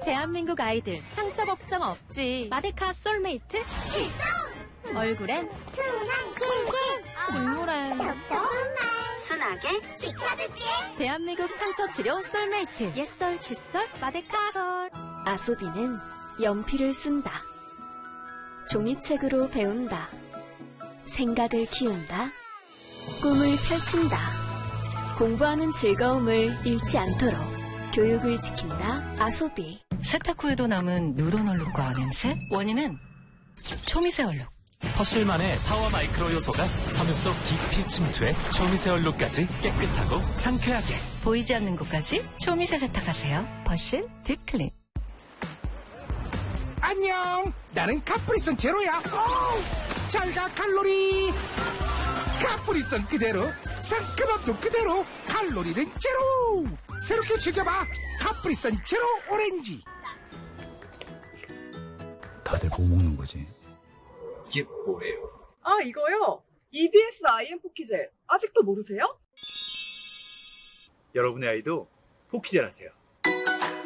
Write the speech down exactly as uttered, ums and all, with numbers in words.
대한민국 아이들 상처 걱정 없지. 마데카 솔메이트 출동! 얼굴엔 순한 킹킹 실물엔 똑똑한 말 순하게 지켜줄게. 대한민국 상처 치료 솔메이트 옛설 칫솔 마데카 솔. 아소비는 연필을 쓴다. 종이책으로 배운다. 생각을 키운다. 꿈을 펼친다. 공부하는 즐거움을 잃지 않도록 교육을 지킨다. 아소비. 세탁 후에도 남은 누런 얼룩과 냄새? 원인은 초미세 얼룩. 퍼실만의 파워 마이크로 요소가 섬유 속 깊이 침투해 초미세 얼룩까지 깨끗하고 상쾌하게. 보이지 않는 곳까지 초미세 세탁하세요. 퍼실 딥클린. 안녕, 나는 카프리선 제로야. 잘가 칼로리. 카프리선 그대로, 상큼함도 그대로, 칼로리는 제로. 새롭게 즐겨봐, 카프리선 제로 오렌지. 다들 뭐 먹는 거지? 이게 뭐예요? 아, 이거요? 이비에스 아이엠 포키젤. 아직도 모르세요? 여러분의 아이도 포키젤 하세요.